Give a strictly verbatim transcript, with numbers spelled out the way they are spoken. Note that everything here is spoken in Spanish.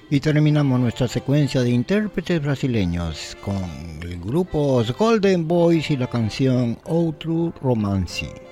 Y terminamos nuestra secuencia de intérpretes brasileños con el grupo Os Golden Boys y la canción Outro Romance.